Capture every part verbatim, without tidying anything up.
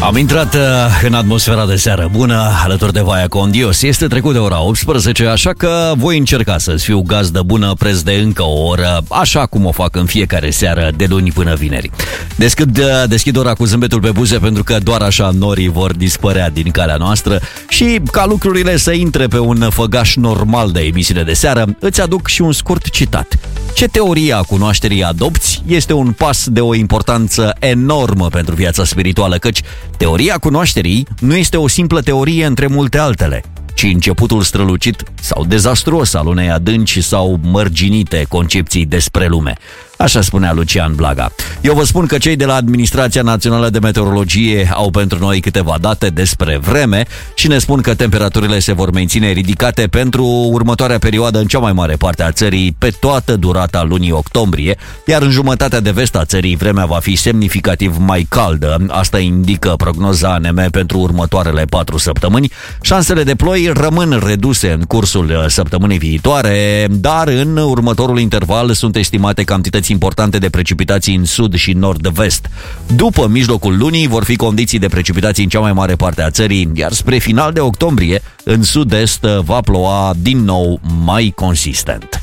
Am intrat uh, în atmosfera de seară bună, alături de Vaia Condios. Este trecut de ora optsprezece, așa că voi încerca să-ți fiu gazdă bună preț de încă o oră, așa cum o fac în fiecare seară, de luni până vineri. Deschid, uh, deschid ora cu zâmbetul pe buze, pentru că doar așa norii vor dispărea din calea noastră și, ca lucrurile să intre pe un făgaș normal de emisiune de seară, îți aduc și un scurt citat. Ce teorie a cunoașterii adopți este un pas de o importanță enormă pentru viața spirituală, căci teoria cunoașterii nu este o simplă teorie între multe altele, ci începutul strălucit sau dezastruos al unei adânci sau mărginite concepții despre lume. Așa spunea Lucian Blaga. Eu vă spun că cei de la Administrația Națională de Meteorologie au pentru noi câteva date despre vreme și ne spun că temperaturile se vor menține ridicate pentru următoarea perioadă în cea mai mare parte a țării, pe toată durata lunii octombrie, iar în jumătatea de vest a țării vremea va fi semnificativ mai caldă. Asta indică prognoza A N M pentru următoarele patru săptămâni. Șansele de ploi rămân reduse în cursul săptămânii viitoare, dar în următorul interval sunt estimate cantități importante de precipitații în sud și nord-vest. După mijlocul lunii vor fi condiții de precipitații în cea mai mare parte a țării, iar spre final de octombrie, în sud-est va ploua din nou mai consistent.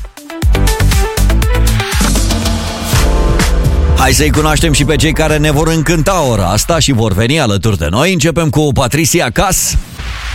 Hai să-i cunoaștem și pe cei care ne vor încânta ora asta și vor veni alături de noi. Începem cu Patricia Cass.